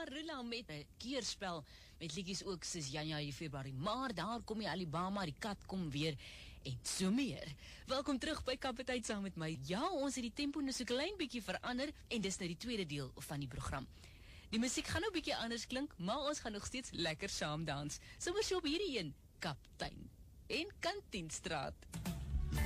Marula met 'n keerspel met liedjies ook soos Januarie, Februarie, maar daar kom die Alabama, die kat kom weer en so meer. Welkom terug by Kapiteit saam met my. Ja, ons het die tempo nou so klein bietjie verander en dis nou die tweede deel van die program. Die musiek gaan nou bietjie anders klink, maar ons gaan nog steeds lekker saam dans. Sommers so op hierdie een, Kaptein en Kantienstraat.